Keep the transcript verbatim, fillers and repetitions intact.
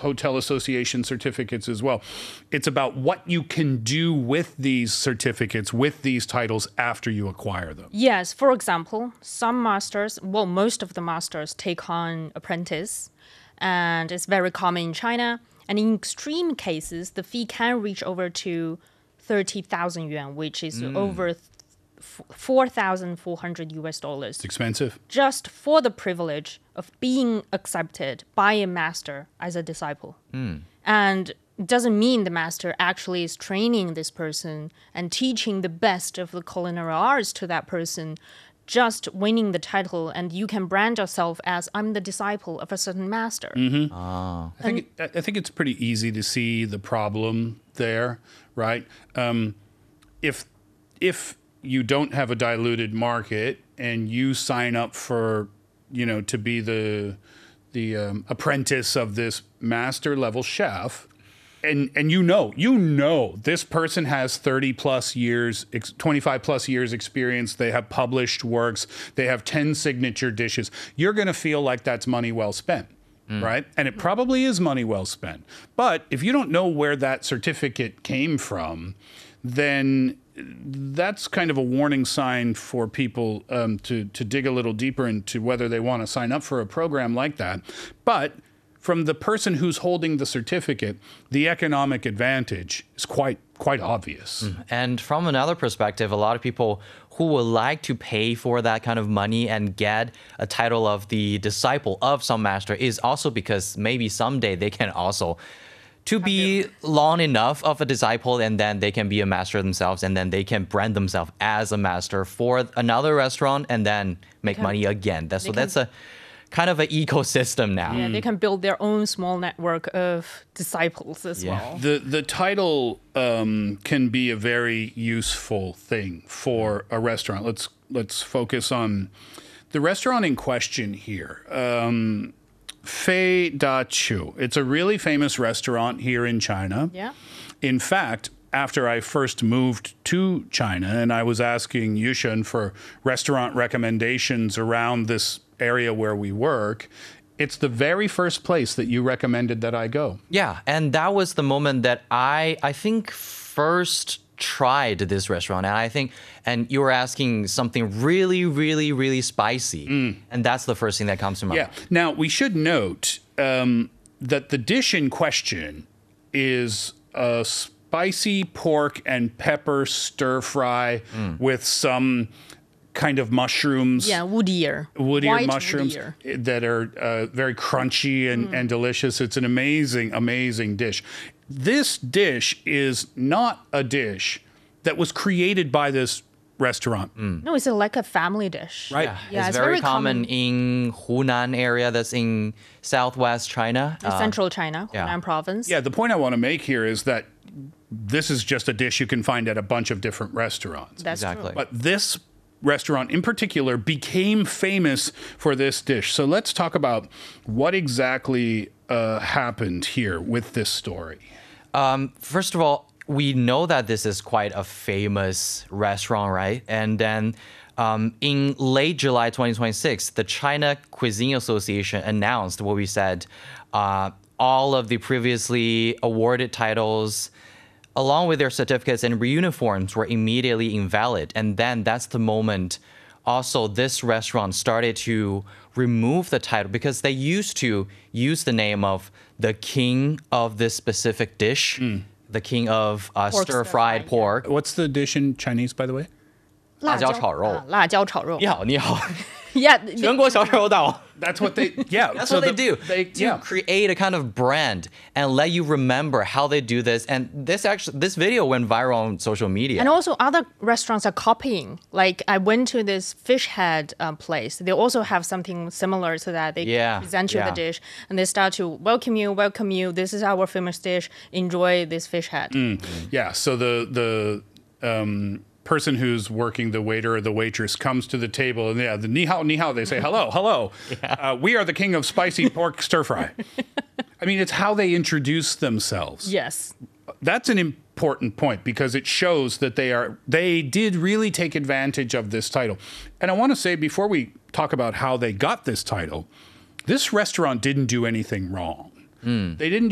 hotel association certificates as well. It's about what you can do with these certificates, with these titles after you acquire them. Yes, for example, some masters, well, most of the masters take on apprentice, and it's very common in China. And in extreme cases, the fee can reach over to thirty thousand yuan, which is mm. over four thousand four hundred U S dollars. It's expensive. Just for the privilege of being accepted by a master as a disciple. Mm. And it doesn't mean the master actually is training this person and teaching the best of the culinary arts to that person, just winning the title, and you can brand yourself as, I'm the disciple of a certain master. Mm-hmm. Oh. I think it, I think it's pretty easy to see the problem there, right? Um, if if you don't have a diluted market and you sign up for, you know, to be the the um, apprentice of this master level chef, and and you know, you know, this person has thirty plus years, twenty-five plus years experience. They have published works. They have ten signature dishes. You're going to feel like that's money well spent. Mm. Right? And it probably is money well spent. But if you don't know where that certificate came from, then that's kind of a warning sign for people um, to, to dig a little deeper into whether they want to sign up for a program like that. But from the person who's holding the certificate, the economic advantage is quite quite obvious. Mm. And from another perspective, a lot of people who would like to pay for that kind of money and get a title of the disciple of some master is also because maybe someday they can also to be long enough of a disciple, and then they can be a master themselves, and then they can brand themselves as a master for another restaurant and then make can, money again. That's, so can, that's a kind of an ecosystem now. Yeah, they can build their own small network of disciples as Yeah. well. The the title um, can be a very useful thing for a restaurant. Let's let's focus on the restaurant in question here. Um, Fei Da Chu. It's a really famous restaurant here in China. Yeah. In fact, after I first moved to China and I was asking Yushen for restaurant recommendations around this area where we work, it's the very first place that you recommended that I go. Yeah, and that was the moment that I I think first tried this restaurant, and I think and you were asking something really really really spicy, mm. and that's the first thing that comes to mind. Yeah. Now we should note um, that the dish in question is a spicy pork and pepper stir fry mm. with some kind of mushrooms. Yeah, woodier. Woodier White mushrooms woodier. that are uh, very crunchy and, mm. and delicious. It's an amazing, amazing dish. This dish is not a dish that was created by this restaurant. Mm. No, it's a, like a family dish. Right. Yeah, Yeah, it's, it's very, very common, common. in Hunan area, that's in southwest China. In central China, yeah. Hunan province. Yeah, the point I want to make here is that this is just a dish you can find at a bunch of different restaurants. That's Exactly. true. But this restaurant in particular became famous for this dish. So let's talk about what exactly uh, happened here with this story. Um, first of all, we know that this is quite a famous restaurant, right? And then um, in late July twenty twenty-six, the China Cuisine Association announced what we said, uh, all of the previously awarded titles, along with their certificates and reuniforms, were immediately invalid. And then that's the moment also this restaurant started to remove the title, because they used to use the name of the king of this specific dish, mm. the king of uh, Pork stir-fried stir-fried, pork. What's the dish in Chinese, by the way? 辣椒炒肉。 啊，辣椒炒肉。 你好，你好。 Yeah. 全国小炒肉岛。 That's what they, yeah. That's so what they the- do. They, to yeah. create a kind of brand and let you remember how they do this. And this actually, this video went viral on social media. And also other restaurants are copying. Like I went to this fish head uh, place. They also have something similar to that. They Yeah, present you yeah. the dish and they start to welcome you, welcome you. This is our famous dish. Enjoy this fish head. Mm. Yeah, so the, the um, person who's working, the waiter or the waitress, comes to the table and yeah, the ni hao, ni hao, they say, hello, hello. Yeah. Uh, we are the king of spicy pork stir fry. I mean, it's how they introduce themselves. Yes. That's an important point because it shows that they are they did really take advantage of this title. And I want to say before we talk about how they got this title, this restaurant didn't do anything wrong. Mm. They didn't